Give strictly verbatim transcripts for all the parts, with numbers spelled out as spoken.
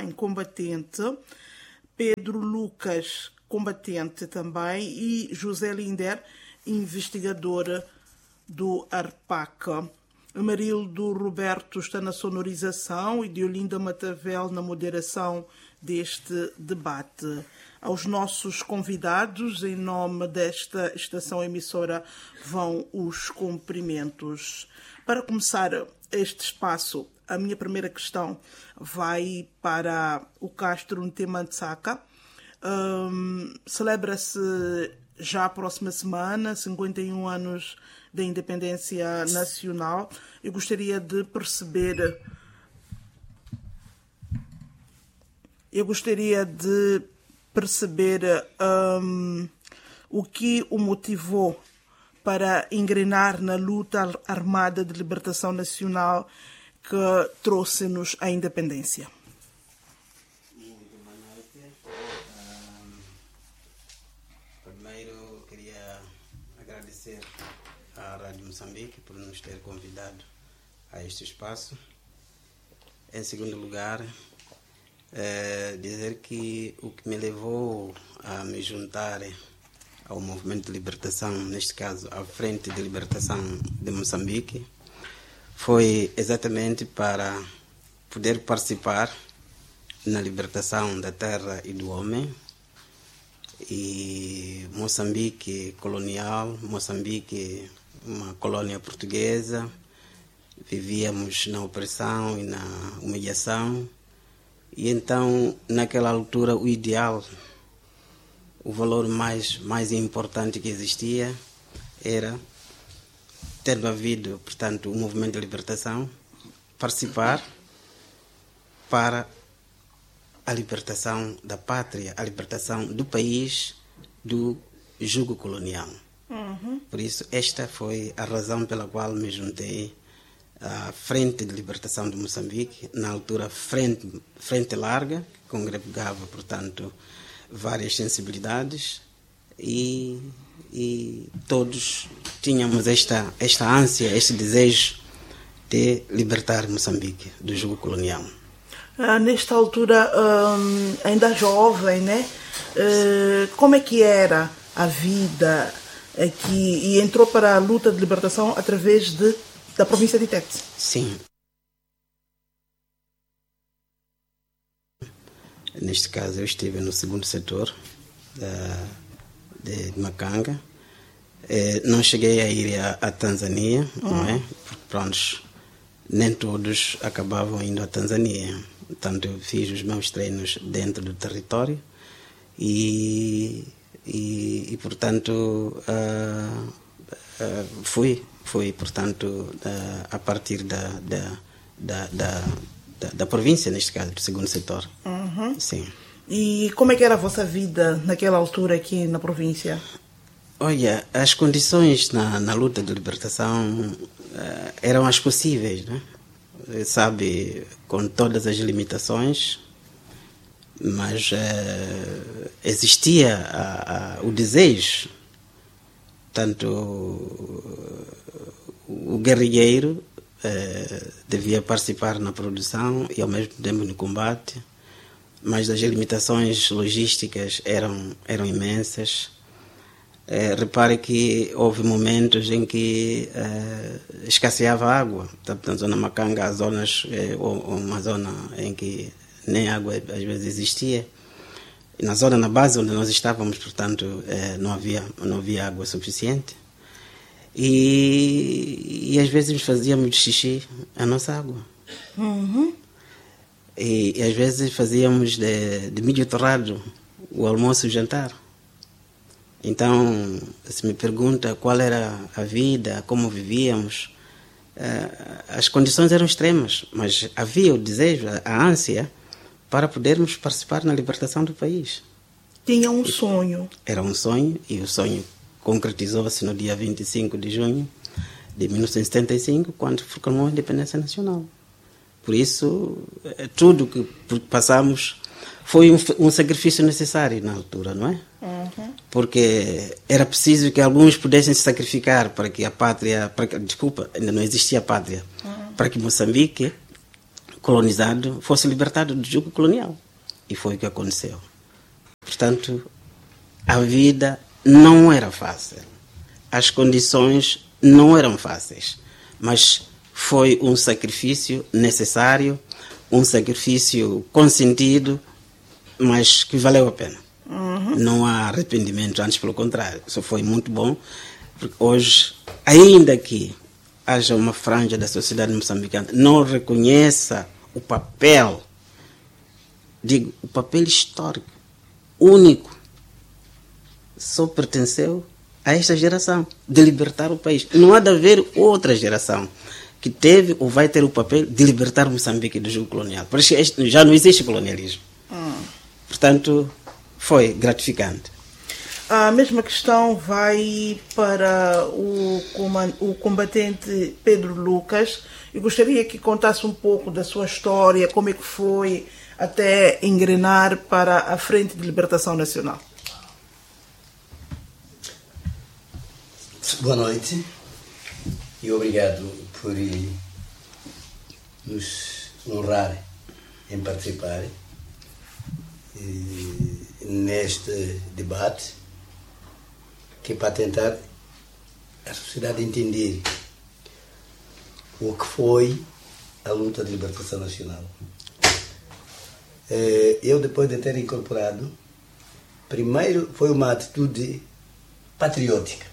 também combatente, Pedro Lucas, combatente também, e José Linder, investigador do ARPAC. Amarildo Roberto está na sonorização e Diolinda Matavel na moderação deste debate. Aos nossos convidados, em nome desta estação emissora, vão os cumprimentos. Para começar este espaço, a minha primeira questão vai para o Castro Ntemantsaka. Um, celebra-se já a próxima semana, cinquenta e um anos da independência nacional. Eu gostaria de perceber... Eu gostaria de perceber um, o que o motivou para engrenar na luta armada de libertação nacional que trouxe-nos a independência. Muito boa noite. Um, primeiro, queria agradecer à Rádio Moçambique por nos ter convidado a este espaço. Em segundo lugar, é dizer que o que me levou a me juntar ao movimento de libertação, neste caso, à Frente de Libertação de Moçambique, foi exatamente para poder participar na libertação da terra e do homem. E Moçambique colonial, Moçambique uma colônia portuguesa, vivíamos na opressão e na humilhação. E então, naquela altura, o ideal, o valor mais, mais importante que existia era, tendo havido, portanto, o movimento de libertação, participar para a libertação da pátria, a libertação do país do jugo colonial. Uhum. Por isso, esta foi a razão pela qual me juntei à Frente de Libertação de Moçambique, na altura Frente, frente Larga, que congregava, portanto, várias sensibilidades, e, e todos tínhamos esta, esta ânsia, este desejo de libertar Moçambique do jugo colonial. Ah, nesta altura, hum, ainda jovem, né? Uh, como é que era a vida aqui? E entrou para a luta de libertação através de da província de Tete. Sim. Neste caso, eu estive no segundo setor da, de Macanga. Eh, não cheguei a ir à, à Tanzânia, uhum. não é? Porque, pronto, nem todos acabavam indo à Tanzânia. Portanto, eu fiz os meus treinos dentro do território e, e, e portanto, uh, uh, fui. Foi, portanto, da, a partir da, da, da, da, da, da província, neste caso, do segundo setor. Uhum. Sim. E como é que era a vossa vida naquela altura aqui na província? Olha, as condições na, na luta de libertação uh, eram as possíveis, né? Sabe, com todas as limitações, mas uh, existia a, a, o desejo. Tanto o guerrilheiro eh, devia participar na produção e ao mesmo tempo no combate, mas as limitações logísticas eram, eram imensas. Eh, repare que houve momentos em que eh, escasseava água. Portanto, na zona Macanga, há zonas, eh, ou, ou uma zona em que nem água às vezes existia. Na zona, na base onde nós estávamos, portanto, eh, não havia, não havia água suficiente. E, e às vezes fazíamos xixi a nossa água. Uhum. E, e às vezes fazíamos de, de milho torrado o almoço e o jantar. Então, se me pergunta qual era a vida, como vivíamos, eh, as condições eram extremas, mas havia o desejo, a ânsia, para podermos participar na libertação do país. Tinha um sonho. Era um sonho, e o sonho concretizou-se no dia vinte e cinco de junho de mil novecentos e setenta e cinco, quando proclamou a independência nacional. Por isso, tudo que passamos foi um, um sacrifício necessário na altura, não é? Uhum. Porque era preciso que alguns pudessem se sacrificar para que a pátria... Para que, desculpa, ainda não existia a pátria. Uhum. Para que Moçambique colonizado fosse libertado do jugo colonial. E foi o que aconteceu. Portanto, a vida não era fácil. As condições não eram fáceis. Mas foi um sacrifício necessário, um sacrifício consentido, mas que valeu a pena. Uhum. Não há arrependimento, antes pelo contrário. Isso foi muito bom, porque hoje, ainda que haja uma franja da sociedade moçambicana não reconheça o papel, digo, o papel histórico, único, só pertenceu a esta geração, de libertar o país. Não há de haver outra geração que teve ou vai ter o papel de libertar Moçambique do jugo colonial. Por isso já não existe colonialismo. Hum. Portanto, foi gratificante. A mesma questão vai para o, o combatente Pedro Lucas. Eu gostaria que contasse um pouco da sua história, como é que foi até engrenar para a Frente de Libertação Nacional. Boa noite e obrigado por nos honrar em participar neste debate, que é para tentar a sociedade entender o que foi a luta de libertação nacional. Eu, depois de ter incorporado, primeiro foi uma atitude patriótica.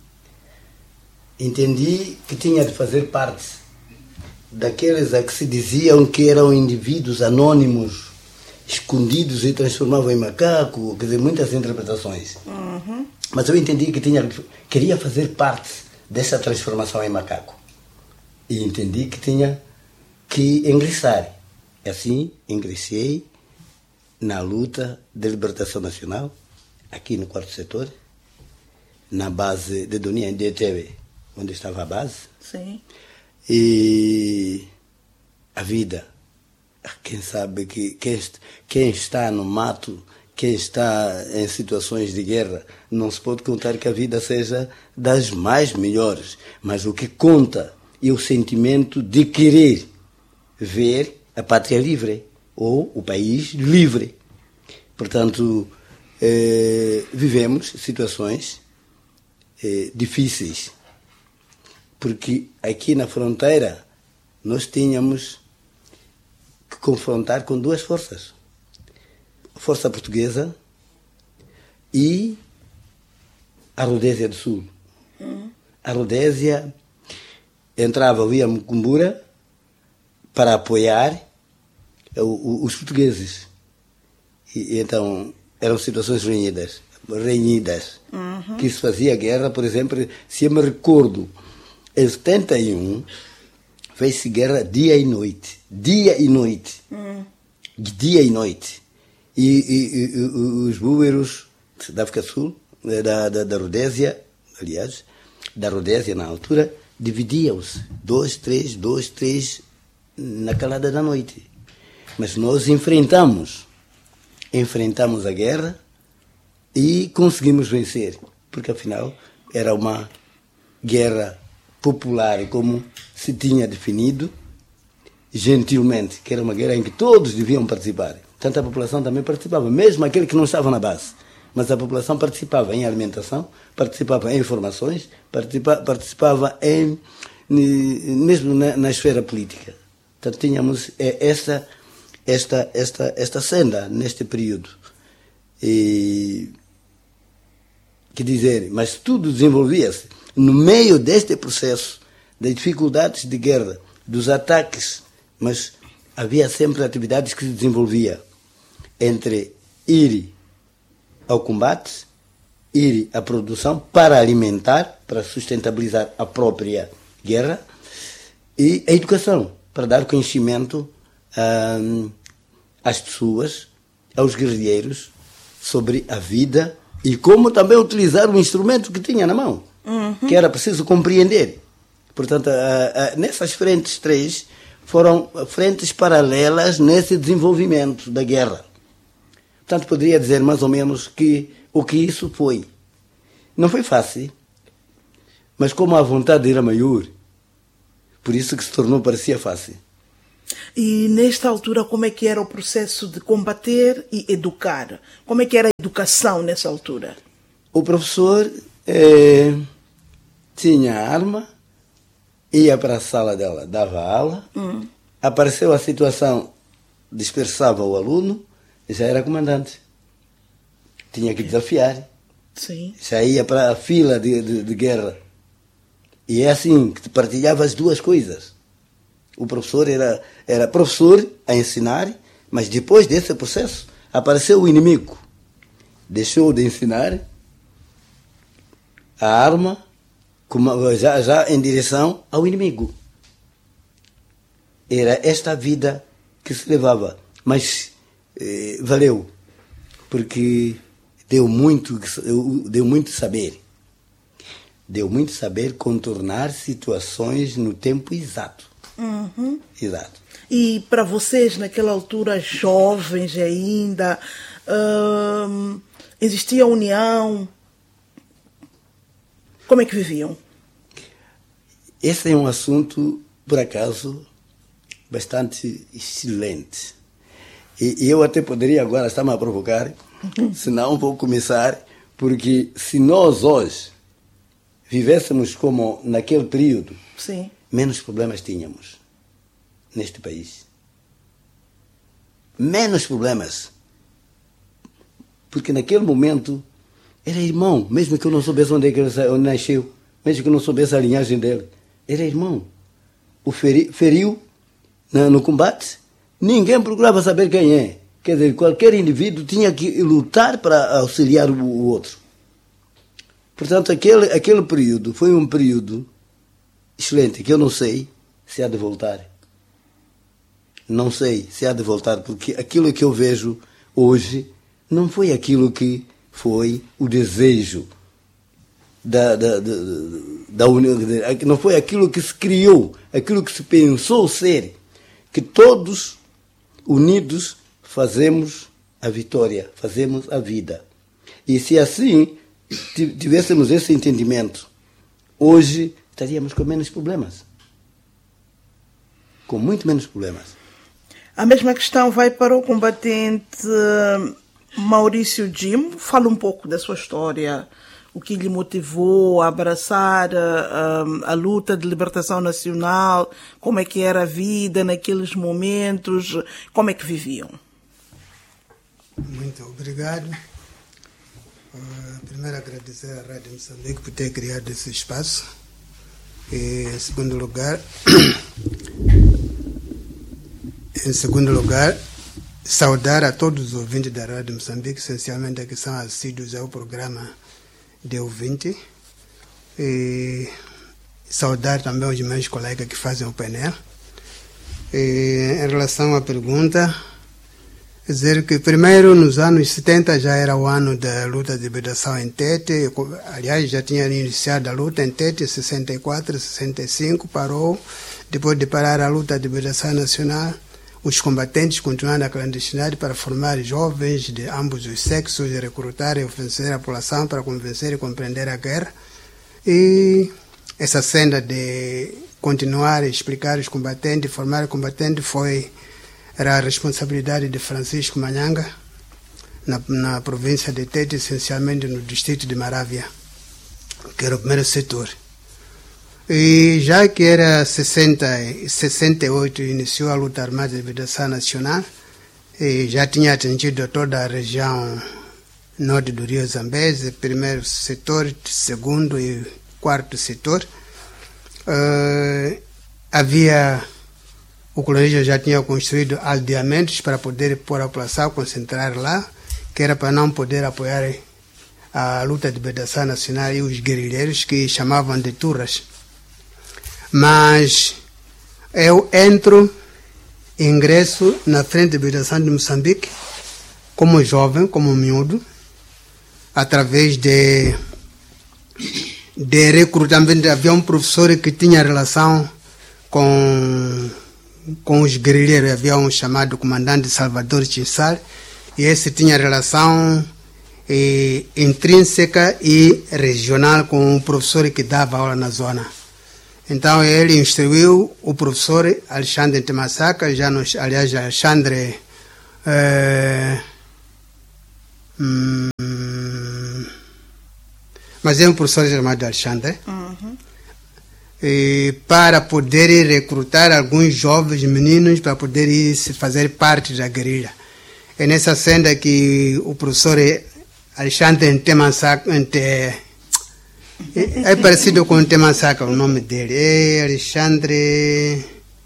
Entendi que tinha de fazer parte daqueles a que se diziam que eram indivíduos anônimos, escondidos e transformavam em macaco, quer dizer, muitas interpretações. Uhum. Mas eu entendi que tinha, queria fazer parte dessa transformação em macaco. E entendi que tinha que ingressar. E assim, ingressei na luta de libertação nacional, aqui no quarto setor, na base de Donia D T V, onde estava a base. Sim. E a vida, quem sabe que quem, quem está no mato, quem está em situações de guerra, não se pode contar que a vida seja das mais melhores, mas o que conta é o sentimento de querer ver a pátria livre, ou o país livre. Portanto, eh, vivemos situações eh, difíceis, porque aqui na fronteira nós tínhamos que confrontar com duas forças. A força portuguesa e a Rodésia do Sul. Uhum. A Rodésia entrava via Mucumbura para apoiar os portugueses. E, e então eram situações renhidas, renhidas uhum. que se fazia guerra. Por exemplo, se eu me recordo, em setenta e um fez-se guerra dia e noite, dia e noite, uhum. dia e noite. E, e, e os búberos da África Sul, da, da, da Rodésia, aliás, da Rodésia na altura, dividiam-se, dois, três, dois, três, na calada da noite. Mas nós enfrentamos, enfrentamos a guerra e conseguimos vencer, porque afinal era uma guerra popular, como se tinha definido gentilmente, que era uma guerra em que todos deviam participar. Portanto, a população também participava, mesmo aquele que não estava na base. Mas a população participava em alimentação, participava em informações, participa, participava em, mesmo na, na esfera política. Portanto, tínhamos esta, esta, esta, esta senda neste período. E, que dizer, mas tudo desenvolvia-se no meio deste processo, das dificuldades de guerra, dos ataques, mas havia sempre atividades que se desenvolvia entre ir ao combate, ir à produção para alimentar, para sustentabilizar a própria guerra, e a educação, para dar conhecimento hum, às pessoas, aos guerrilheiros, sobre a vida e como também utilizar o instrumento que tinha na mão, uhum. que era preciso compreender. Portanto, a, a, nessas frentes três foram frentes paralelas nesse desenvolvimento da guerra. Portanto, poderia dizer mais ou menos que o que isso foi. Não foi fácil, mas como a vontade era maior, por isso que se tornou, parecia fácil. E nesta altura, como é que era o processo de combater e educar? Como é que era a educação nessa altura? O professor eh, tinha arma, ia para a sala dela, dava aula, hum. apareceu a situação, dispersava o aluno, já era comandante. Tinha que desafiar. Sim. Já ia para a fila de, de, de guerra. E é assim que partilhava as duas coisas. O professor era, era professor a ensinar, mas depois desse processo apareceu o inimigo. Deixou de ensinar a arma já, já em direção ao inimigo. Era esta vida que se levava. Mas eh, valeu, porque deu muito, deu muito saber. Deu muito saber contornar situações no tempo exato. Uhum. Exato. E para vocês, naquela altura, jovens ainda, hum, existia união? Como é que viviam? Esse é um assunto, por acaso, bastante excelente. E, e eu até poderia agora estar-me a provocar, senão vou começar, porque se nós hoje vivêssemos como naquele período, sim, menos problemas tínhamos neste país. Menos problemas. Porque naquele momento era irmão, mesmo que eu não soubesse onde é que ele nasceu, mesmo que eu não soubesse a linhagem dele, era irmão. O feri, feriu no, no combate, ninguém procurava saber quem é. Quer dizer, qualquer indivíduo tinha que lutar para auxiliar o, o outro. Portanto, aquele, aquele período foi um período excelente, que eu não sei se há de voltar. Não sei se há de voltar, porque aquilo que eu vejo hoje não foi aquilo que foi o desejo da, da, da, da União, não foi aquilo que se criou, aquilo que se pensou ser, que todos unidos fazemos a vitória, fazemos a vida. E se assim tivéssemos esse entendimento, hoje estaríamos com menos problemas. Com muito menos problemas. A mesma questão vai para o combatente Maurício Jim. Fala um pouco da sua história, o que lhe motivou a abraçar a, a, a luta de libertação nacional, como é que era a vida naqueles momentos, como é que viviam. Muito obrigado. Uh, primeiro agradecer à Rádio Moçambique por ter criado esse espaço. E, em segundo lugar, em segundo lugar, saudar a todos os ouvintes da Rádio Moçambique, essencialmente que são assíduos ao programa de ouvinte. E saudar também os meus colegas que fazem o painel. E, em relação à pergunta, dizer que primeiro nos anos setenta já era o ano da luta de libertação em Tete. Aliás, já tinha iniciado a luta em Tete, sessenta e quatro, sessenta e cinco, parou. Depois de parar a luta de libertação nacional, os combatentes continuaram na clandestinidade para formar jovens de ambos os sexos, recrutar e oferecer a população para convencer e compreender a guerra. E essa senda de continuar a explicar os combatentes, formar os combatentes, foi... era a responsabilidade de Francisco Manhanga, na, na província de Tete, essencialmente no distrito de Maravia, que era o primeiro setor. E já que era sessenta, sessenta e oito, iniciou a luta armada de libertação nacional, e já tinha atingido toda a região norte do Rio Zambeze, primeiro setor, segundo e quarto setor. Uh, havia... O colégio já tinha construído aldeamentos para poder pôr a população, concentrar lá, que era para não poder apoiar a luta de libertação nacional e os guerrilheiros que chamavam de turras. Mas eu entro, ingresso na Frente de Libertação de Moçambique, como jovem, como miúdo, através de, de recrutamento. Havia um professor que tinha relação com... com os guerrilheiros. Havia um chamado comandante Salvador Chinçal, e esse tinha relação eh, intrínseca e regional com o professor que dava aula na zona. Então ele instruiu o professor Alexandre Temasaka, já nos, aliás, Alexandre... É, hum, mas é um professor chamado Alexandre, uhum. E para poder recrutar alguns jovens meninos para poder ir se fazer parte da guerrilha. É nessa senda que o professor Alexandre Temasaka, é, é parecido com Temasaka o nome dele, é Alexandre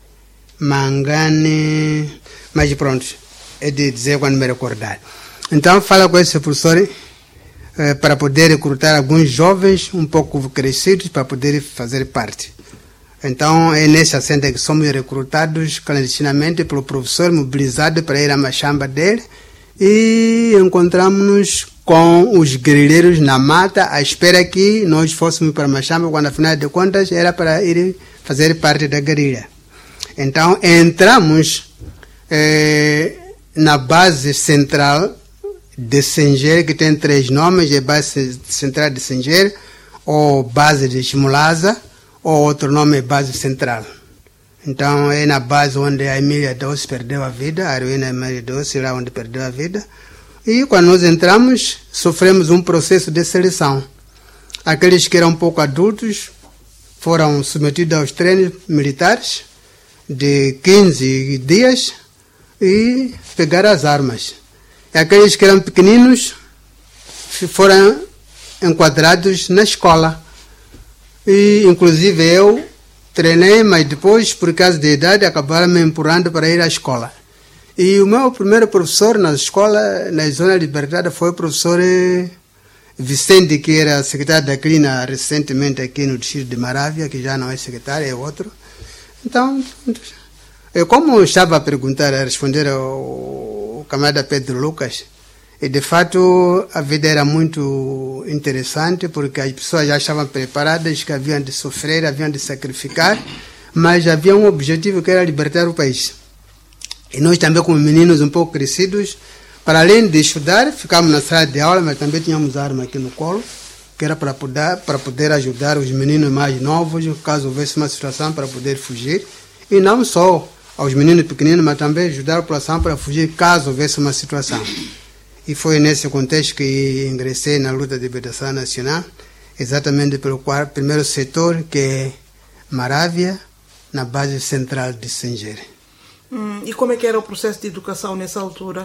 Mangane, mas pronto, é de dizer quando me recordar. Então fala com esse professor eh, para poder recrutar alguns jovens um pouco crescidos para poder fazer parte. Então é nessa senda que somos recrutados clandestinamente pelo professor, mobilizado para ir à machamba dele, e encontramos-nos com os guerrilheiros na mata à espera que nós fôssemos para a machamba, quando afinal de contas era para ir fazer parte da guerrilha. Então entramos eh, na base central de Senjer, que tem três nomes, é base central de Senjer, ou base de Chimulaza, ou outro nome é base central. Então é na base onde a Emília Doce perdeu a vida, a heroína Emília Doce, lá onde perdeu a vida. E quando nós entramos, sofremos um processo de seleção. Aqueles que eram um pouco adultos foram submetidos aos treinos militares de quinze dias e pegaram as armas. E aqueles que eram pequeninos foram enquadrados na escola. E inclusive eu treinei, mas depois, por causa da idade, acabaram me empurrando para ir à escola. E o meu primeiro professor na escola, na Zona Libertada, foi o professor Vicente, que era secretário da Clina recentemente aqui no distrito de Marávia, que já não é secretário, é outro. Então, eu, como eu estava a perguntar, a responder ao camarada Pedro Lucas, e de fato a vida era muito interessante, porque as pessoas já estavam preparadas, que haviam de sofrer, haviam de sacrificar, mas havia um objetivo que era libertar o país. E nós também, como meninos um pouco crescidos, para além de estudar, ficávamos na sala de aula, mas também tínhamos arma aqui no colo, que era para poder, para poder ajudar os meninos mais novos, caso houvesse uma situação, para poder fugir. E não só aos meninos pequeninos, mas também ajudar a população para fugir, caso houvesse uma situação. E foi nesse contexto que ingressei na luta de libertação nacional, exatamente pelo qual, primeiro setor, que é Marávia, na base central de Senjer. Hum, e como é que era o processo de educação nessa altura?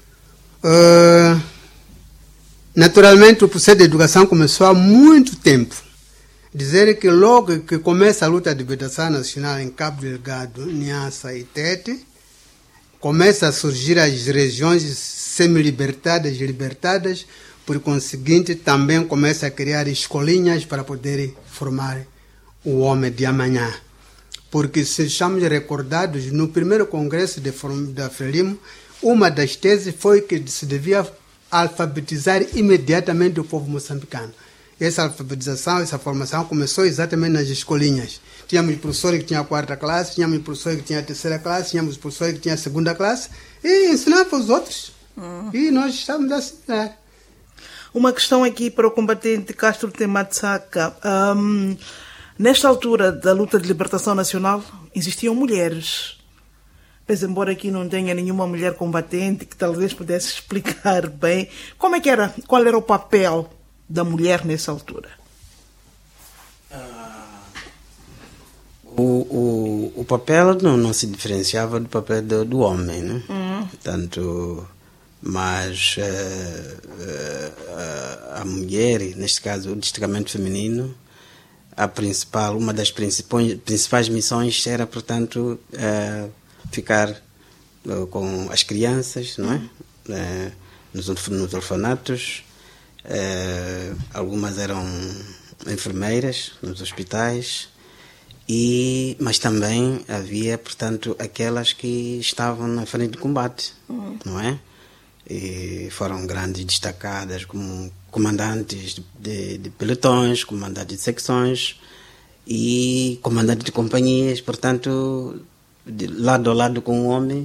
Uh, naturalmente, o processo de educação começou há muito tempo. Dizer que logo que começa a luta de libertação nacional em Cabo Delgado, Niassa e Tete, começa a surgir as regiões semi-libertadas e libertadas, por conseguinte também começa a criar escolinhas para poder formar o homem de amanhã. Porque se estamos recordados, no primeiro congresso de, da Frelimo, uma das teses foi que se devia alfabetizar imediatamente o povo moçambicano. Essa alfabetização, essa formação começou exatamente nas escolinhas. Tínhamos professores que tinham a quarta classe, tínhamos professores que tinham a terceira classe, tínhamos professores que tinham a segunda classe, e ensinava os outros. Uhum. E nós estávamos a ensinar. Uma questão aqui para o combatente Castro Temasaka. Um, nesta altura da luta de libertação nacional, existiam mulheres. Mas embora aqui não tenha nenhuma mulher combatente que talvez pudesse explicar bem como é que era, qual era o papel da mulher nessa altura. O, o, o papel não, não se diferenciava do papel do, do homem, né? Uhum. Tanto, mas uh, uh, a mulher, neste caso o destacamento feminino, a principal, uma das principais, principais missões era, portanto, uh, ficar uh, com as crianças, não é? Uh, nos, nos orfanatos. Uh, algumas eram enfermeiras nos hospitais, e, mas também havia, portanto, aquelas que estavam na frente de combate, uhum. não é? E foram grandes destacadas como comandantes de, de, de pelotões, comandantes de secções e comandantes de companhias, portanto, de lado a lado com o homem,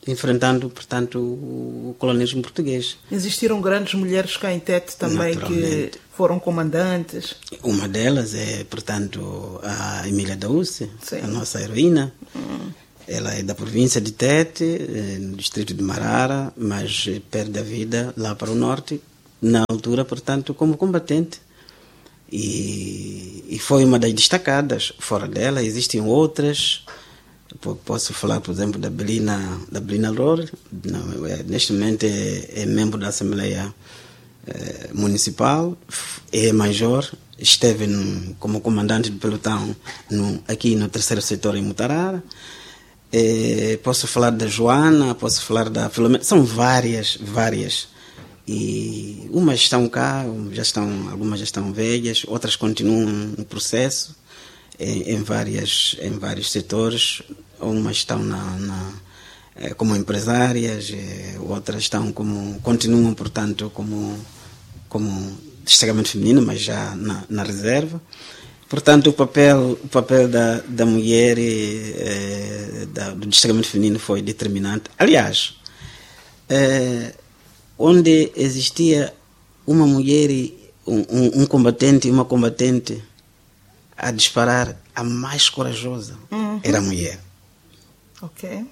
enfrentando, portanto, o colonialismo português. Existiram grandes mulheres cá em Tete também que foram comandantes. Uma delas é, portanto, a Emília Daúce, a nossa heroína. Hum. Ela é da província de Tete, no distrito de Marara, mas perde a vida lá para o norte, na altura, portanto, como combatente. E, e foi uma das destacadas. Fora dela existem outras. Posso falar, por exemplo, da Belina, da Belina Rohr. Neste momento é, é membro da Assembleia é, Municipal, é major, esteve no, como comandante de pelotão no, aqui no terceiro setor em Mutarara. É, posso falar da Joana, posso falar da Filomena. São várias, várias. E umas estão cá, já estão, algumas já estão velhas, outras continuam no processo. Em, em, várias, em vários setores, umas estão na, na, como empresárias, outras estão como, continuam, portanto, como, como destacamento feminino, mas já na, na reserva. Portanto, o papel, o papel da, da mulher é, da, do destacamento feminino foi determinante. Aliás, é, onde existia uma mulher, um, um, um combatente e uma combatente a disparar, a mais corajosa uhum. era a mulher. Ok.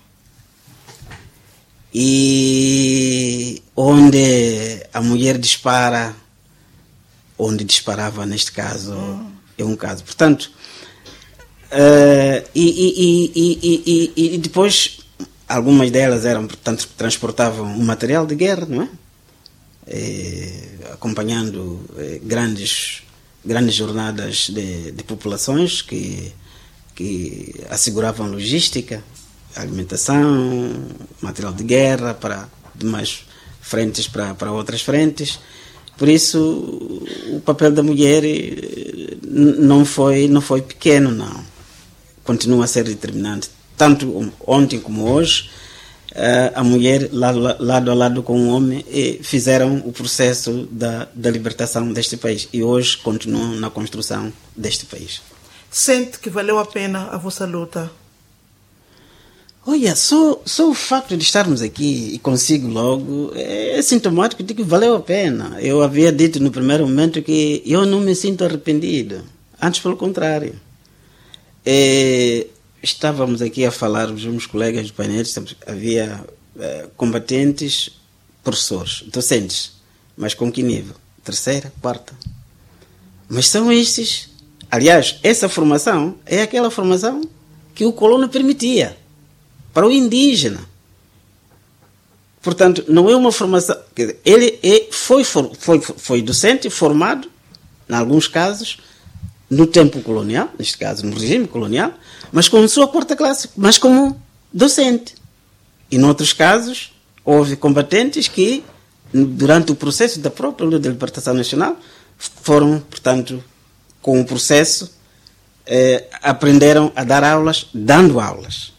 E onde a mulher dispara, onde disparava neste caso, uhum. é um caso. Portanto, uh, e, e, e, e, e, e depois algumas delas eram, portanto, transportavam um material de guerra, não é? E, acompanhando eh, grandes grandes jornadas de, de populações que, que asseguravam logística, alimentação, material de guerra para demais frentes para, para outras frentes. Por isso, o papel da mulher não foi, não foi pequeno, não. Continua a ser determinante. Tanto ontem como hoje, a mulher, lado, lado a lado com o homem, fizeram o processo da, da libertação deste país e hoje continuam na construção deste país. Sente que valeu a pena a vossa luta? Olha, só, só o facto de estarmos aqui e consigo logo é sintomático de que valeu a pena. Eu havia dito no primeiro momento que eu não me sinto arrependido, antes pelo contrário. É, estávamos aqui a falar, os meus colegas do painel, havia é, combatentes, professores, docentes, mas com que nível? Terceira, quarta. Mas são estes. Aliás, essa formação é aquela formação que o colono permitia para o indígena. Portanto, não é uma formação... Quer dizer, ele é, foi, foi, foi docente formado, em alguns casos, no tempo colonial, neste caso no regime colonial, mas com sua quarta classe, mas como docente. E, em outros casos, houve combatentes que, durante o processo da própria luta de libertação nacional, foram, portanto, com o processo, eh, aprenderam a dar aulas, dando aulas.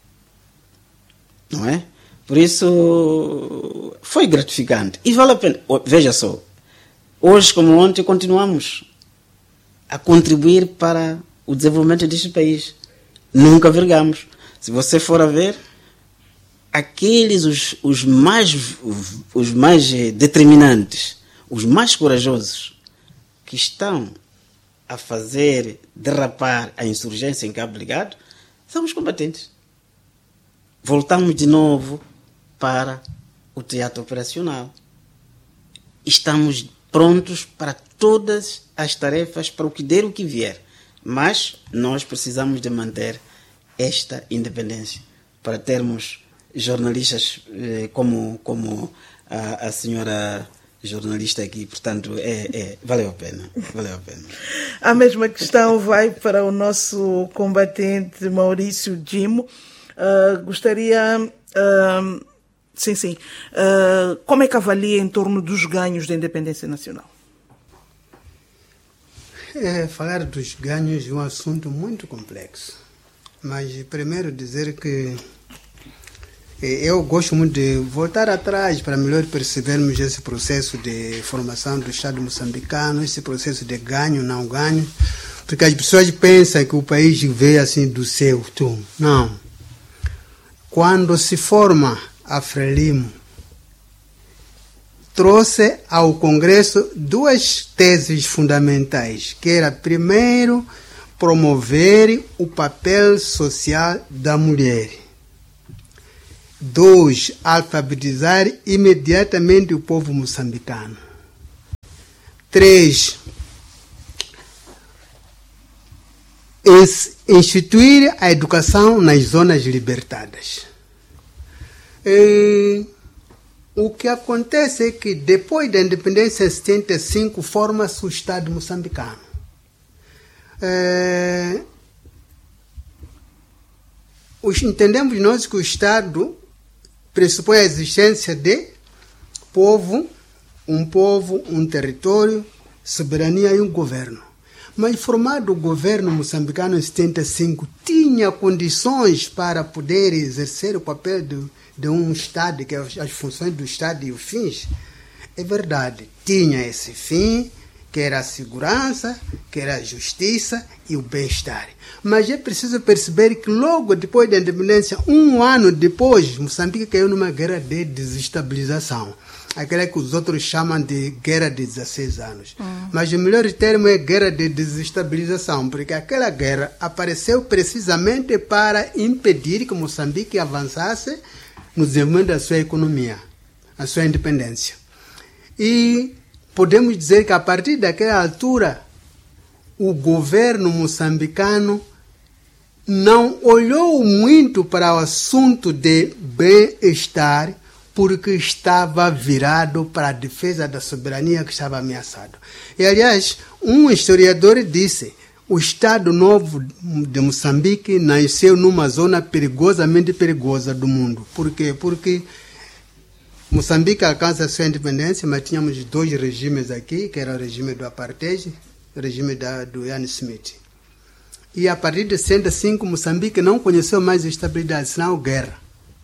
Não é? Por isso, foi gratificante. E vale a pena. Veja só, hoje como ontem continuamos a contribuir para o desenvolvimento deste país. Nunca vergamos. Se você for a ver, aqueles, os, os, mais, os mais determinantes, os mais corajosos, que estão a fazer derrapar a insurgência em Cabo Delgado, são os combatentes. Voltamos de novo para o teatro operacional. Estamos prontos para todas as tarefas, para o que der, o que vier. Mas nós precisamos de manter esta independência para termos jornalistas eh, como, como a, a senhora jornalista aqui. Portanto, é, é, valeu a pena. Valeu a pena. A mesma questão vai para o nosso combatente Maurício Dimo. Uh, gostaria, uh, sim, sim, uh, como é que avalia em torno dos ganhos da independência nacional? É, falar dos ganhos é um assunto muito complexo, mas primeiro dizer que eu gosto muito de voltar atrás para melhor percebermos esse processo de formação do Estado moçambicano, esse processo de ganho, não ganho, porque as pessoas pensam que o país veio assim do céu, tu. Não. quando se forma a Frelimo, trouxe ao Congresso duas teses fundamentais, que era, primeiro, promover o papel social da mulher. Dois, alfabetizar imediatamente o povo moçambicano. Três, instituir a educação nas zonas libertadas. E o que acontece é que depois da independência de setenta e cinco forma-se o Estado moçambicano. É, entendemos nós que o Estado pressupõe a existência de povo, um povo, um território, soberania e um governo. Mas formado o governo moçambicano em setenta e cinco, tinha condições para poder exercer o papel de, de um Estado, que é as funções do Estado e os fins. É verdade, tinha esse fim, que era a segurança, que era a justiça e o bem-estar. Mas é preciso perceber que logo depois da independência, um ano depois, Moçambique caiu numa guerra de desestabilização. Aquela que os outros chamam de guerra de dezesseis anos. Hum. Mas o melhor termo é guerra de desestabilização, porque aquela guerra apareceu precisamente para impedir que Moçambique avançasse no desenvolvimento da sua economia, a sua independência. E podemos dizer que a partir daquela altura, o governo moçambicano não olhou muito para o assunto de bem-estar, porque estava virado para a defesa da soberania que estava ameaçado. E, aliás, um historiador disse: o Estado Novo de Moçambique nasceu numa zona perigosamente perigosa do mundo. Por quê? Porque Moçambique alcança a sua independência, mas tínhamos dois regimes aqui, que era o regime do apartheid e o regime da, do Ian Smith. E a partir de setenta e cinco, Moçambique não conheceu mais estabilidade, senão guerra.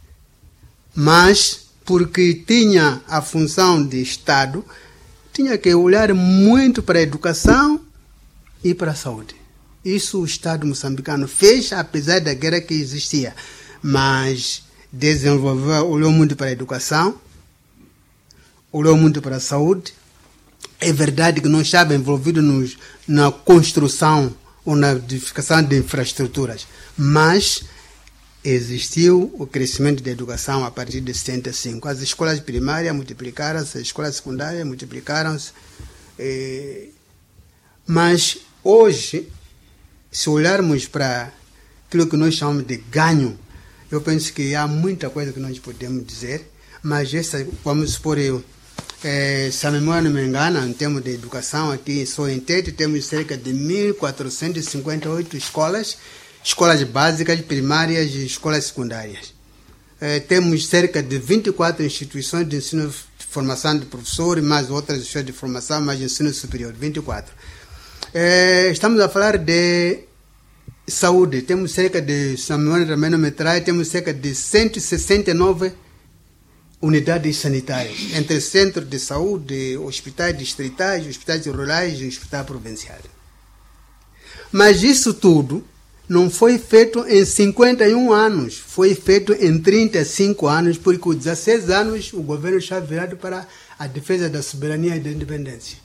Mas, porque tinha a função de Estado, tinha que olhar muito para a educação e para a saúde. Isso o Estado moçambicano fez, apesar da guerra que existia. Mas desenvolveu, olhou muito para a educação, olhou muito para a saúde. É verdade que não estava envolvido nos, na construção ou na edificação de infraestruturas, mas existiu o crescimento da educação a partir de setenta e cinco. As escolas primárias multiplicaram-se, as escolas secundárias multiplicaram-se. Eh, mas hoje, se olharmos para aquilo que nós chamamos de ganho, eu penso que há muita coisa que nós podemos dizer, mas essa, vamos supor eu, eh, se a memória não me engana, em termos de educação, aqui só em Tete temos cerca de mil quatrocentas e cinquenta e oito escolas, escolas básicas, primárias e escolas secundárias. Eh, temos cerca de vinte e quatro instituições de ensino de formação de professores, mais outras instituições de formação, mais de ensino superior, vinte e quatro. Eh, estamos a falar de saúde, temos cerca de, se a memória também não me traz, temos cerca de cento e sessenta e nove unidades sanitárias, entre centros de saúde, hospitais distritais, hospitais rurais e hospitais provinciais. Mas isso tudo não foi feito em cinquenta e um anos, foi feito em trinta e cinco anos, porque com dezesseis anos o governo está virado para a defesa da soberania e da independência.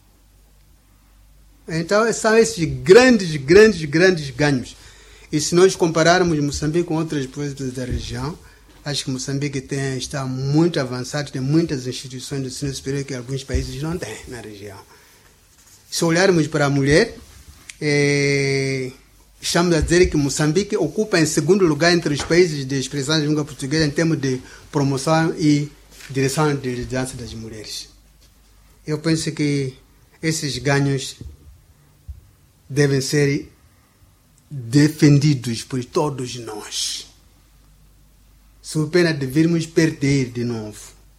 Então, são esses grandes, grandes, grandes ganhos. E se nós compararmos Moçambique com outros países da região, acho que Moçambique tem, está muito avançado, tem muitas instituições de ensino superior que alguns países não têm na região. Se olharmos para a mulher, é, estamos a dizer que Moçambique ocupa em segundo lugar entre os países de expressão de língua portuguesa em termos de promoção e direção de liderança das mulheres. Eu penso que esses ganhos devem ser defendidos por todos nós, sob pena de virmos perder de novo.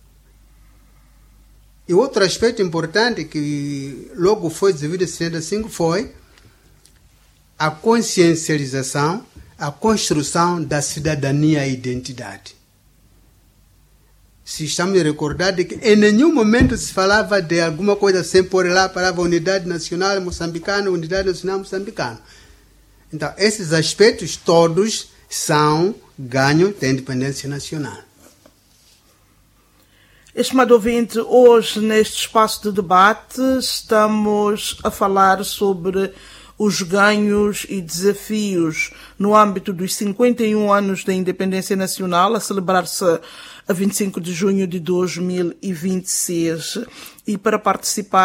E outro aspecto importante que logo foi desenvolvido em setenta e cinco foi a consciencialização, a construção da cidadania e identidade. Se estamos a recordar de que em nenhum momento se falava de alguma coisa sem pôr lá a palavra unidade nacional moçambicana, unidade nacional moçambicana. Então, esses aspectos todos são ganhos da independência nacional. Estimado ouvinte, hoje neste espaço de debate estamos a falar sobre os ganhos e desafios no âmbito dos cinquenta e um anos da independência nacional, a celebrar-se a vinte e cinco de junho de dois mil e vinte e seis. E para participar